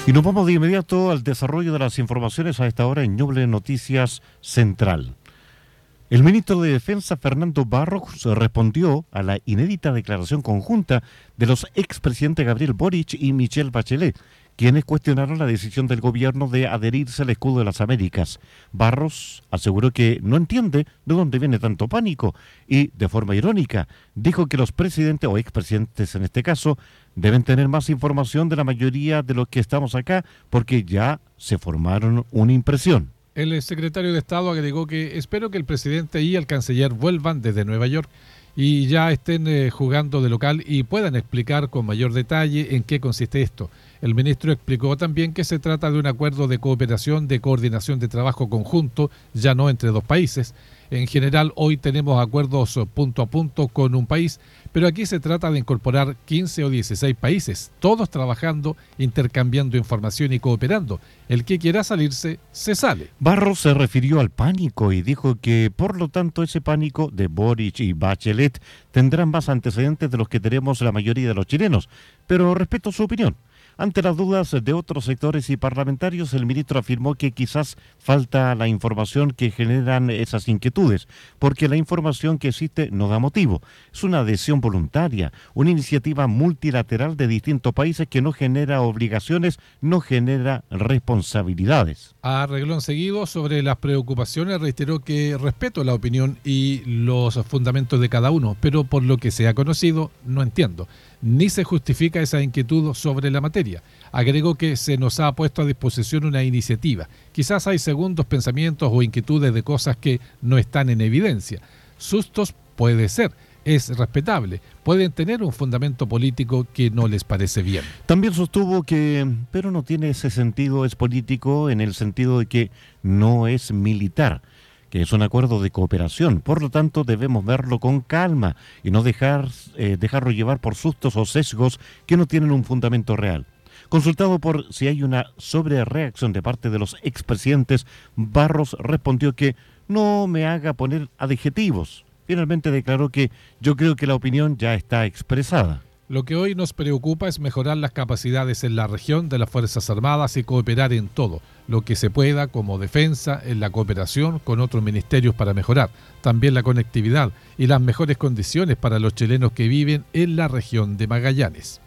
Y nos vamos de inmediato al desarrollo de las informaciones a esta hora en Ñuble Noticias Central. El ministro de Defensa, Fernando Barros, respondió a la inédita declaración conjunta de los expresidentes Gabriel Boric y Michelle Bachelet, quienes cuestionaron la decisión del gobierno de adherirse al escudo de las Américas. Barros aseguró que no entiende de dónde viene tanto pánico y, de forma irónica, dijo que los presidentes o expresidentes en este caso deben tener más información de la mayoría de los que estamos acá porque ya se formaron una impresión. El secretario de Estado agregó que espero que el presidente y el canciller vuelvan desde Nueva York y ya estén jugando de local y puedan explicar con mayor detalle en qué consiste esto. El ministro explicó también que se trata de un acuerdo de cooperación, de coordinación de trabajo conjunto, ya no entre dos países. En general, hoy tenemos acuerdos punto a punto con un país, pero aquí se trata de incorporar 15 o 16 países, todos trabajando, intercambiando información y cooperando. El que quiera salirse, se sale. Barros se refirió al pánico y dijo que, por lo tanto, ese pánico de Boric y Bachelet tendrán más antecedentes de los que tenemos la mayoría de los chilenos, pero respeto su opinión. Ante las dudas de otros sectores y parlamentarios, el ministro afirmó que quizás falta la información que generan esas inquietudes, porque la información que existe no da motivo. Es una adhesión voluntaria, una iniciativa multilateral de distintos países que no genera obligaciones, no genera responsabilidades. A reglón seguido, sobre las preocupaciones, reiteró que respeto la opinión y los fundamentos de cada uno, pero por lo que se ha conocido, no entiendo. Ni se justifica esa inquietud sobre la materia. Agregó que se nos ha puesto a disposición una iniciativa. Quizás hay segundos pensamientos o inquietudes de cosas que no están en evidencia. Sustos puede ser, es respetable. Pueden tener un fundamento político que no les parece bien. También sostuvo que, pero no tiene ese sentido, es político en el sentido de que no es militar, que es un acuerdo de cooperación, por lo tanto debemos verlo con calma y no dejarlo llevar por sustos o sesgos que no tienen un fundamento real. Consultado por si hay una sobrereacción de parte de los expresidentes, Barros respondió que no me haga poner adjetivos. Finalmente declaró que yo creo que la opinión ya está expresada. Lo que hoy nos preocupa es mejorar las capacidades en la región de las Fuerzas Armadas y cooperar en todo, lo que se pueda como defensa, en la cooperación con otros ministerios para mejorar, también la conectividad y las mejores condiciones para los chilenos que viven en la región de Magallanes.